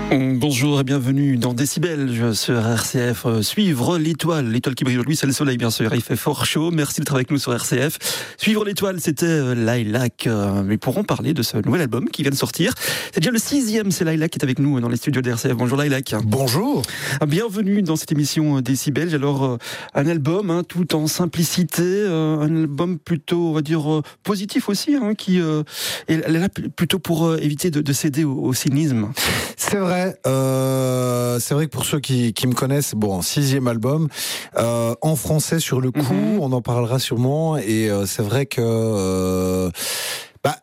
Bonjour et bienvenue dans Décibel sur RCF. Suivre l'étoile qui brille aujourd'hui, c'est le soleil bien sûr. Il fait fort chaud. Merci d'être avec nous sur RCF. Suivre l'étoile, c'était Lilac. Mais pourrons parler de ce nouvel album qui vient de sortir. C'est déjà le 6e. C'est Lilac qui est avec nous dans les studios de RCF. Bonjour Lilac. Bonjour. Bienvenue dans cette émission Décibel. Alors un album tout en simplicité, un album plutôt, on va dire positif aussi, qui est là plutôt pour éviter de céder au cynisme. C'est vrai que pour ceux qui me connaissent, 6e album, en français sur le coup, on en parlera sûrement, et c'est vrai que